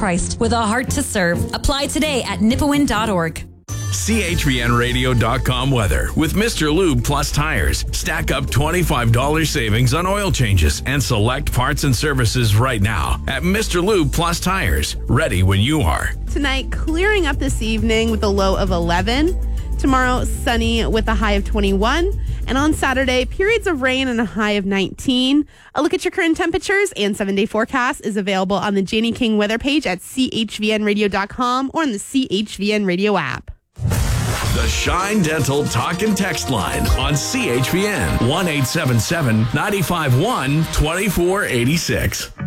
priced with a heart to serve. Apply today at nipawin.org. CHVNradio.com weather with Mr. Lube Plus Tires. Stack up $25 savings on oil changes and select parts and services right now at Mr. Lube Plus Tires. Ready when you are. Tonight, clearing up this evening with a low of 11. Tomorrow, sunny with a high of 21. And on Saturday, periods of rain and a high of 19. A look at your current temperatures and 7-day forecast is available on the Janie King weather page at chvnradio.com or on the CHVN Radio app. The Shine Dental Talk and Text line on CHVN 1-877-951-2486.